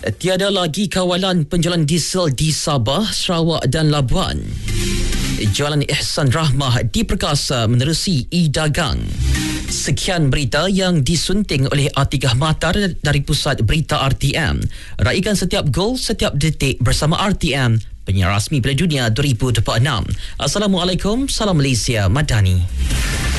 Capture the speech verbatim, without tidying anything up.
Tiada lagi kawalan penjualan diesel di Sabah, Sarawak dan Labuan. Jualan Ihsan Rahmah diperkasa menerusi e-dagang. Sekian berita yang disunting oleh Atikah Matar dari Pusat Berita R T M. Raikan setiap gol, setiap detik bersama R T M, penyiar rasmi Piala Dunia dua ribu dua puluh enam. Assalamualaikum, salam Malaysia Madani.